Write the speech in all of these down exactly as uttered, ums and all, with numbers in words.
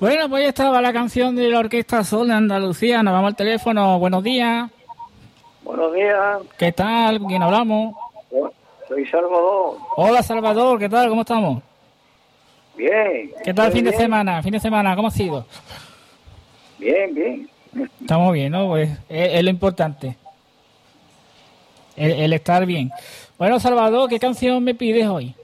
Bueno, pues ya estaba la canción de la Orquesta Sol de Andalucía. Nos vamos al teléfono. Buenos días. Buenos días. ¿Qué tal? ¿Con quién hablamos? Soy Salvador. Hola, Salvador. ¿Qué tal? ¿Cómo estamos? Bien. ¿Qué tal el fin bien. de semana? ¿Fin de semana? ¿Cómo ha sido? Bien, bien. Estamos bien, ¿no? Pues es, es lo importante. El, el estar bien. Bueno, Salvador, ¿qué canción me pides hoy?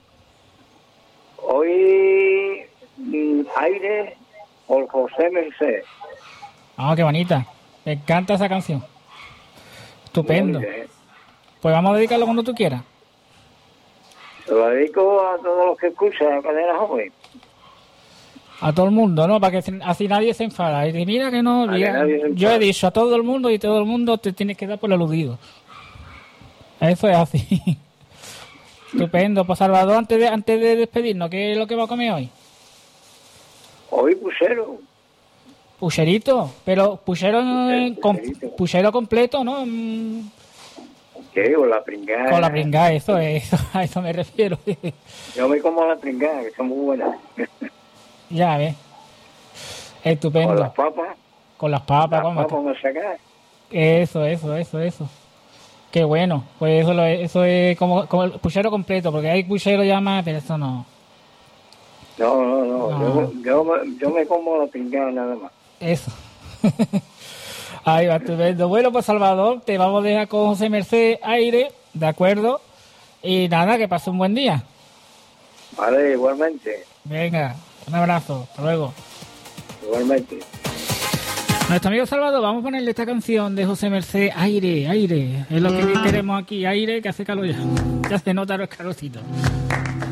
Hoy mm, Aire por José Merced. Ah, qué bonita. Me encanta esa canción. Estupendo. Pues vamos a dedicarlo cuando tú quieras. Se lo dedico a todos los que escuchan la cadena joven. A todo el mundo, ¿no? Para que así nadie se enfada. Y dice, mira que no, mira, yo he dicho a todo el mundo y todo el mundo te tienes que dar por el aludido. Eso es así. Estupendo. Pues Salvador, antes de, antes de despedirnos, ¿qué es lo que va a comer hoy? Hoy puchero. Pucherito, pero puchero, Puchero, com, pucherito. puchero completo, ¿no? Mm, ¿Qué? Con la pringada. Con la pringada, eso es, a eso me refiero. Yo me como la pringada, que son muy buenas. Ya ves. Estupendo. Con las papas. Con las papas, Las ¿cómo papas me sacan. Eso, eso, eso, eso. Qué bueno. Pues eso, lo, eso es como, como el puchero completo, porque hay puchero ya más, pero eso no. No, no, no. No. Yo, yo, me- yo me como la pringada nada más. Eso. Ahí va, estupendo. Bueno, pues Salvador, te vamos a dejar con José Merced Aire, ¿de acuerdo? Y nada, que pase un buen día. Vale, igualmente. Venga, un abrazo. Hasta luego. Igualmente. Nuestro amigo Salvador, vamos a ponerle esta canción de José Merced, Aire, Aire. Es lo que queremos aquí, aire, que hace calor ya. Ya se nota los calorcitos.